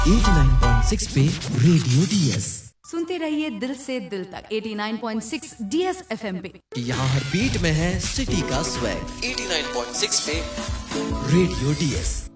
89.6 पे radio DS सुनते रहिए दिल से दिल तक 89.6 डीएस एफएम पे। यहाँ हर बीट में है सिटी का स्वैग 89.6 पे रेडियो डीएस।